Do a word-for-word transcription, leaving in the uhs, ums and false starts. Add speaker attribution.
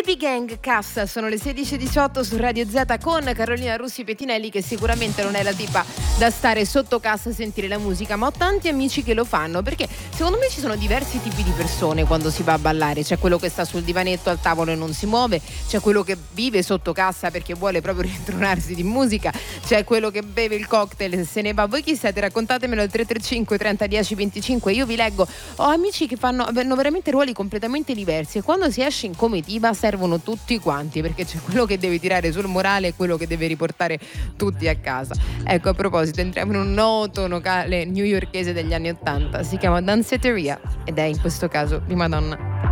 Speaker 1: Baby Gang Cassa, sono le sedici e diciotto su Radio Z con Carolina Russi Pettinelli, che sicuramente non è la tipa da stare sotto cassa a sentire la musica, ma ho tanti amici che lo fanno, perché secondo me ci sono diversi tipi di persone quando si va a ballare. C'è quello che sta sul divanetto al tavolo e non si muove, c'è quello che vive sotto cassa perché vuole proprio rintronarsi di musica, c'è quello che beve il cocktail e se ne va. Voi chi siete? Raccontatemelo al tre tre cinque trenta dieci venticinque, io vi leggo. Ho amici che fanno, hanno veramente ruoli completamente diversi e quando si esce in comitiva servono tutti quanti, perché c'è quello che deve tirare sul morale e quello che deve riportare tutti a casa. Ecco, a proposito, entriamo in un noto locale newyorkese degli anni ottanta, si chiama Danceteria ed è in questo caso di Madonna.